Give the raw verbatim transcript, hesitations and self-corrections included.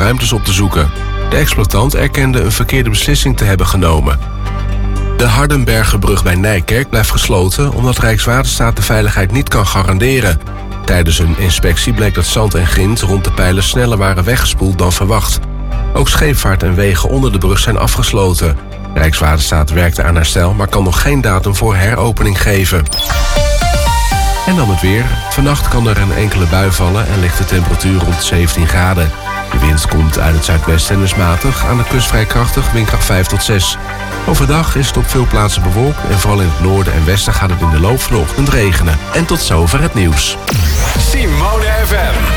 ruimtes op te zoeken. De exploitant erkende een verkeerde beslissing te hebben genomen. De Hardenbergerbrug bij Nijkerk blijft gesloten omdat Rijkswaterstaat de veiligheid niet kan garanderen. Tijdens een inspectie bleek dat zand en grind rond de pijlen sneller waren weggespoeld dan verwacht. Ook scheepvaart en wegen onder de brug zijn afgesloten. Rijkswaterstaat werkte aan herstel, maar kan nog geen datum voor heropening geven. En dan het weer. Vannacht kan er een enkele bui vallen en ligt de temperatuur rond zeventien graden. De wind komt uit het zuidwesten en is matig, aan de kust vrij krachtig, windkracht vijf tot zes. Overdag is het op veel plaatsen bewolkt en vooral in het noorden en westen gaat het in de loop van de ochtend regenen. En tot zover het nieuws. Simone F M.